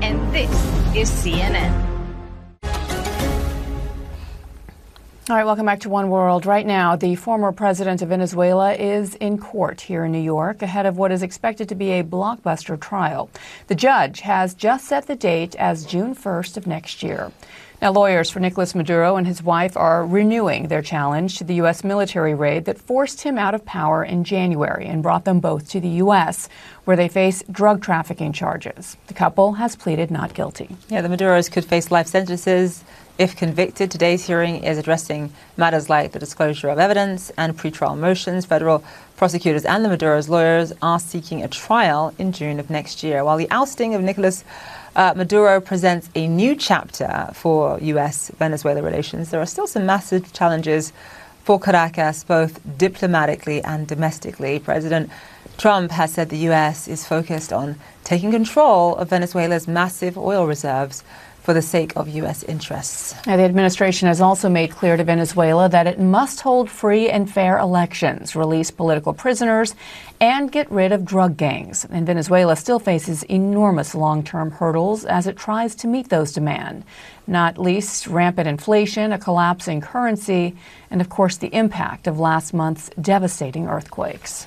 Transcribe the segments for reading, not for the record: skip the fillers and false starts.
and this is CNN. All right, welcome back to One World. Right now, the former president of Venezuela is in court here in New York ahead of what is expected to be a blockbuster trial. The judge has just set the date as June 1st of next year. Now, lawyers for Nicolas Maduro and his wife are renewing their challenge to the U.S. military raid that forced him out of power in January and brought them both to the U.S., where they face drug trafficking charges. The couple has pleaded not guilty. Yeah, the Maduros could face life sentences if convicted. Today's hearing is addressing matters like the disclosure of evidence and pretrial motions. Federal prosecutors and the Maduros' lawyers are seeking a trial in June of next year, while the ousting of Nicolas Maduro presents a new chapter for U.S.-Venezuela relations. There are still some massive challenges for Caracas, both diplomatically and domestically. President Trump has said the U.S. is focused on taking control of Venezuela's massive oil reserves for the sake of U.S. interests. Now, the administration has also made clear to Venezuela that it must hold free and fair elections, release political prisoners, and get rid of drug gangs. And Venezuela still faces enormous long-term hurdles as it tries to meet those demands, not least rampant inflation, a collapsing currency, and of course the impact of last month's devastating earthquakes.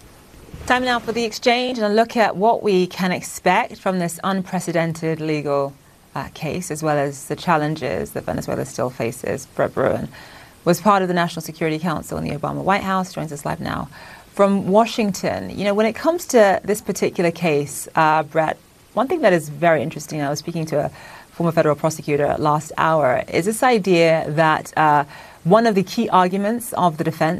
Time now for the exchange and a look at what we can expect from this unprecedented legal case, as well as the challenges that Venezuela still faces. Brett Bruen was part of the National Security Council in the Obama White House, joins us live now from Washington. You know, when it comes to this particular case, Brett, one thing that is very interesting, I was speaking to a former federal prosecutor last hour, is this idea that one of the key arguments of the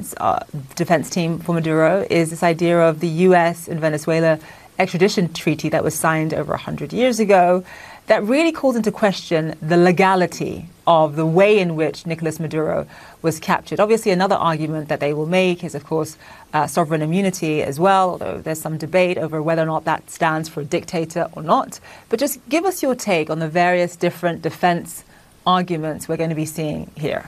defense team for Maduro is this idea of the U.S. and Venezuela extradition treaty that was signed over 100 years ago that really calls into question the legality of the way in which Nicolas Maduro was captured. Obviously, another argument that they will make is, of course, sovereign immunity as well, although there's some debate over whether or not that stands for a dictator or not. But just give us your take on the various different defense arguments we're going to be seeing here.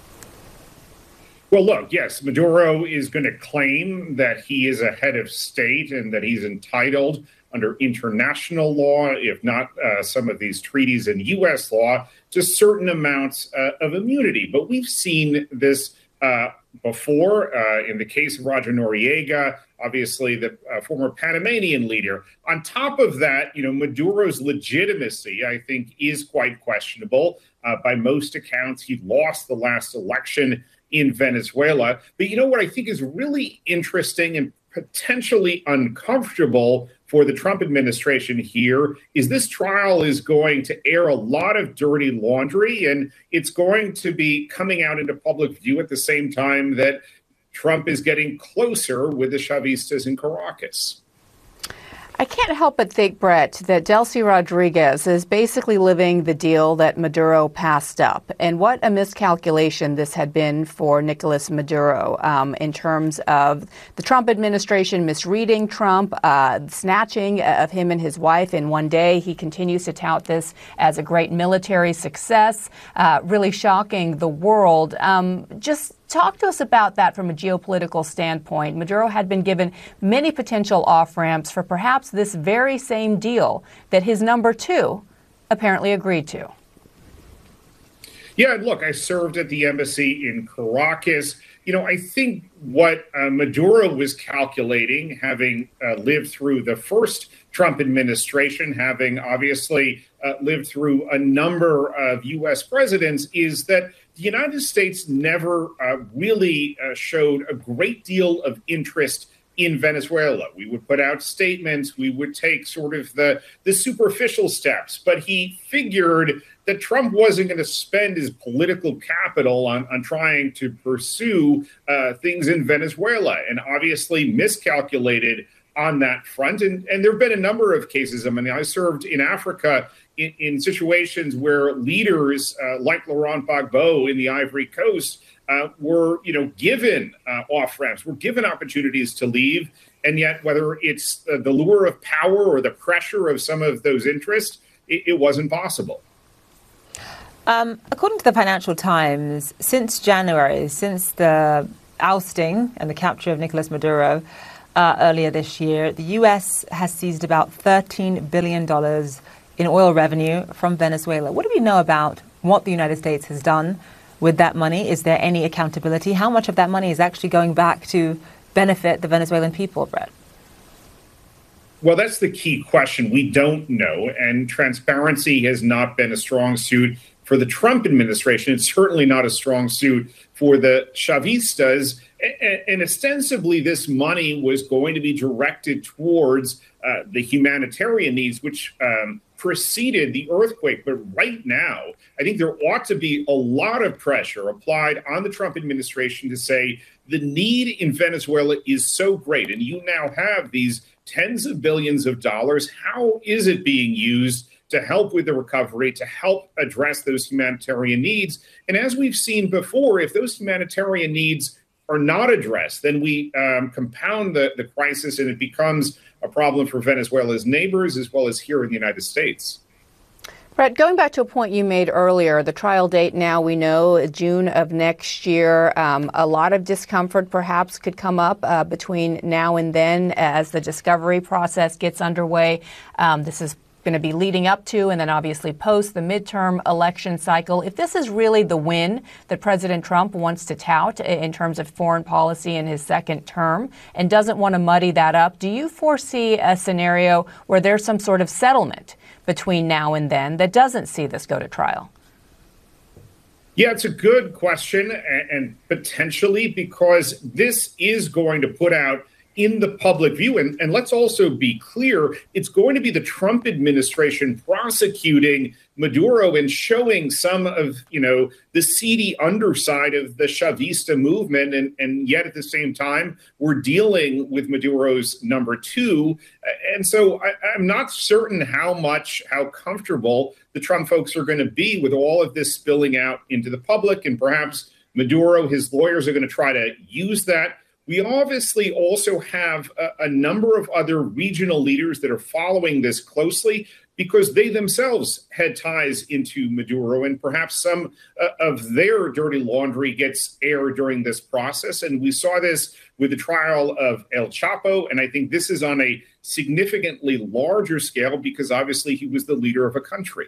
Well, look, yes, Maduro is going to claim that he is a head of state and that he's entitled under international law, if not some of these treaties in U.S. law, to certain amounts of immunity. But we've seen this before in the case of Raja Noriega, obviously the former Panamanian leader. On top of that, you know, Maduro's legitimacy, I think, is quite questionable. By most accounts, he lost the last election in Venezuela. But you know what I think is really interesting and potentially uncomfortable for the Trump administration here is this trial is going to air a lot of dirty laundry, and it's going to be coming out into public view at the same time that Trump is getting closer with the Chavistas in Caracas. I can't help but think, Brett, that Delcy Rodriguez is basically living the deal that Maduro passed up. And what a miscalculation this had been for Nicolas Maduro in terms of the Trump administration misreading Trump, snatching of him and his wife in one day. He continues to tout this as a great military success, really shocking the world. Just talk to us about that from a geopolitical standpoint. Maduro had been given many potential off-ramps for perhaps this very same deal that his number two apparently agreed to. Yeah, look, I served at the embassy in Caracas. You know, I think what Maduro was calculating, having lived through the first Trump administration, having obviously lived through a number of U.S. presidents, is that the United States never really showed a great deal of interest in Venezuela. We would put out statements, we would take sort of the superficial steps, but he figured that Trump wasn't going to spend his political capital on trying to pursue things in Venezuela, and obviously miscalculated on that front. And there have been a number of cases. I mean, I served in Africa in situations where leaders like Laurent Gbagbo in the Ivory Coast were, given off-ramps, were given opportunities to leave. And yet, whether it's the lure of power or the pressure of some of those interests, it wasn't possible. According to the Financial Times, since January, since the ousting and the capture of Nicolas Maduro earlier this year, the U.S. has seized about $13 billion in oil revenue from Venezuela. What do we know about what the United States has done with that money? Is there any accountability? How much of that money is actually going back to benefit the Venezuelan people, Brett? Well, that's the key question. We don't know, and transparency has not been a strong suit for the Trump administration. It's certainly not a strong suit for the Chavistas. And ostensibly, this money was going to be directed towards the humanitarian needs, which preceded the earthquake. But right now, I think there ought to be a lot of pressure applied on the Trump administration to say the need in Venezuela is so great, and you now have these tens of billions of dollars. How is it being used to help with the recovery, to help address those humanitarian needs? And as we've seen before, if those humanitarian needs are not addressed, then we compound the crisis, and it becomes a problem for Venezuela's neighbors as well as here in the United States. Brett, going back to a point you made earlier, the trial date now we know June of next year. A lot of discomfort perhaps could come up between now and then as the discovery process gets underway. This is going to be leading up to and then obviously post the midterm election cycle. If this is really the win that President Trump wants to tout in terms of foreign policy in his second term and doesn't want to muddy that up, do you foresee a scenario where there's some sort of settlement between now and then that doesn't see this go to trial? Yeah, it's a good question, and potentially because this is going to put out in the public view. And let's also be clear, it's going to be the Trump administration prosecuting Maduro and showing some of, the seedy underside of the Chavista movement. And yet at the same time, we're dealing with Maduro's number two. And so I'm not certain how comfortable the Trump folks are going to be with all of this spilling out into the public. And perhaps Maduro, his lawyers are going to try to use that. We obviously also have a number of other regional leaders that are following this closely because they themselves had ties into Maduro, and perhaps some of their dirty laundry gets aired during this process. And we saw this with the trial of El Chapo, and I think this is on a significantly larger scale because obviously he was the leader of a country.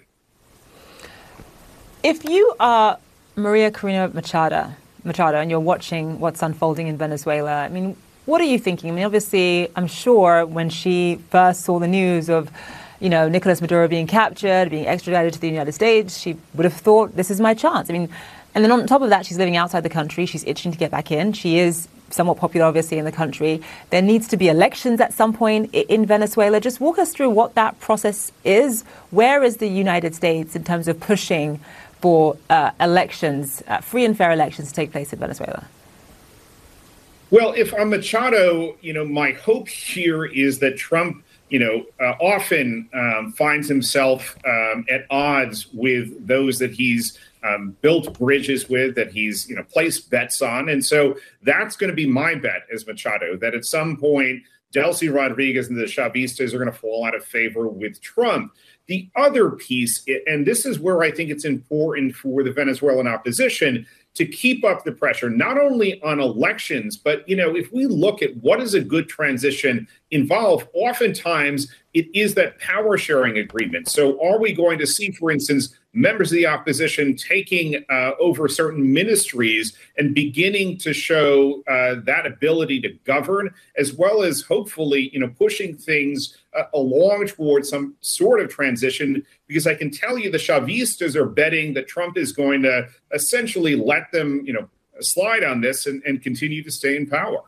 If you are Maria Corina Machado, and you're watching what's unfolding in Venezuela, I mean, what are you thinking? I mean, obviously, I'm sure when she first saw the news of, Nicolas Maduro being captured, being extradited to the United States, she would have thought, this is my chance. I mean, and then on top of that, she's living outside the country. She's itching to get back in. She is somewhat popular, obviously, in the country. There needs to be elections at some point in Venezuela. Just walk us through what that process is. Where is the United States in terms of pushing for elections, free and fair elections to take place in Venezuela? Well, if I'm Machado, my hope here is that Trump, often finds himself at odds with those that he's built bridges with, that he's, placed bets on. And so that's going to be my bet as Machado, that at some point, Delcy Rodriguez and the Chavistas are going to fall out of favor with Trump. The other piece, and this is where I think it's important for the Venezuelan opposition to keep up the pressure, not only on elections, but, if we look at what does a good transition involve, oftentimes it is that power sharing agreement. So are we going to see, for instance, members of the opposition taking over certain ministries and beginning to show that ability to govern, as well as hopefully, pushing things along towards some sort of transition? Because I can tell you the Chavistas are betting that Trump is going to essentially let them, slide on this and continue to stay in power.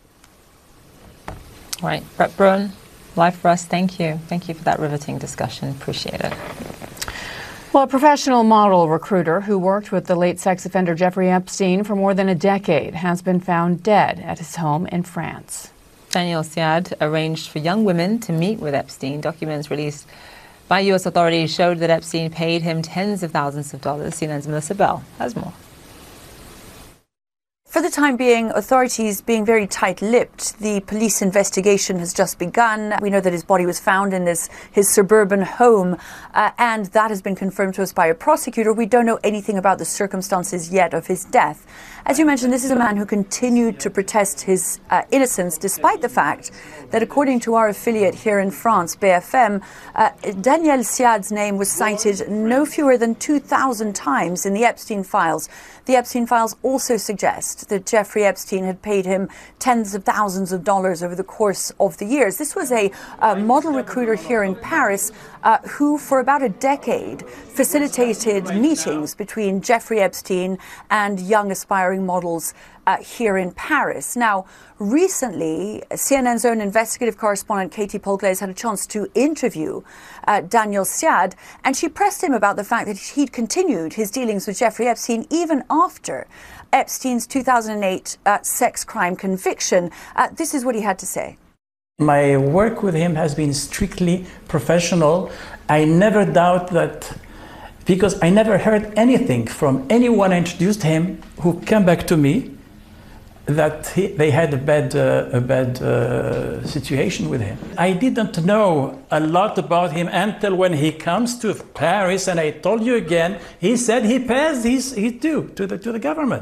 All right, Brett Bruen, Live for Us, thank you. Thank you for that riveting discussion. Appreciate it. Well, a professional model recruiter who worked with the late sex offender Jeffrey Epstein for more than a decade has been found dead at his home in France. Daniel Siad arranged for young women to meet with Epstein. Documents released by U.S. authorities showed that Epstein paid him tens of thousands of dollars. CNN's Melissa Bell has more. For the time being, authorities being very tight-lipped. The police investigation has just begun. We know that his body was found in his suburban home, and that has been confirmed to us by a prosecutor. We don't know anything about the circumstances yet of his death. As you mentioned, this is a man who continued to protest his innocence, despite the fact that, according to our affiliate here in France, BFM, Daniel Siad's name was cited no fewer than 2,000 times in the Epstein files. The Epstein files also suggest that Jeffrey Epstein had paid him tens of thousands of dollars over the course of the years. This was a model recruiter here in Paris who, for about a decade, facilitated meetings between Jeffrey Epstein and young aspiring models here in Paris. Now, recently, CNN's own investigative correspondent Katie Polglaze had a chance to interview Daniel Siad, and she pressed him about the fact that he'd continued his dealings with Jeffrey Epstein even after Epstein's 2008 sex crime conviction. This is what he had to say. My work with him has been strictly professional. I never doubt that, because I never heard anything from anyone I introduced him who came back to me that they had a bad situation with him. I didn't know a lot about him until when he comes to Paris, and I told you again, he said he pays his due to the government.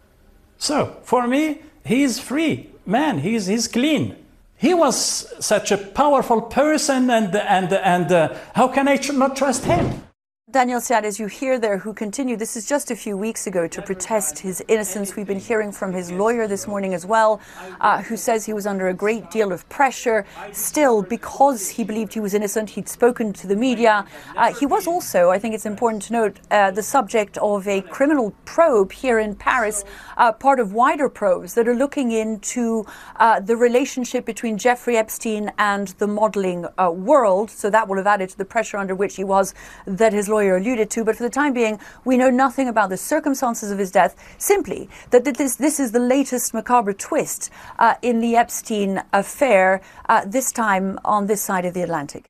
So for me, he's free, man. He's clean. He was such a powerful person, and how can I not trust him? Daniel Siad, as you hear there, who continued, this is just a few weeks ago, to protest his innocence. We've been hearing from his lawyer this morning as well, who says he was under a great deal of pressure. Still, because he believed he was innocent, he'd spoken to the media. He was also, I think it's important to note, the subject of a criminal probe here in Paris, part of wider probes that are looking into the relationship between Jeffrey Epstein and the modeling world. So that will have added to the pressure under which he was, that his lawyer alluded to. But for the time being, we know nothing about the circumstances of his death, simply that this is the latest macabre twist in the Epstein affair, this time on this side of the Atlantic.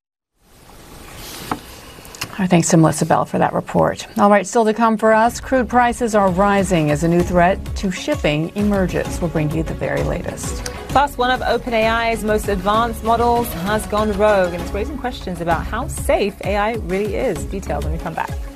Our thanks to Melissa Bell for that report. All right, still to come for us, crude prices are rising as a new threat to shipping emerges. We'll bring you the very latest. Plus, one of OpenAI's most advanced models has gone rogue, and it's raising questions about how safe AI really is. Details when we come back.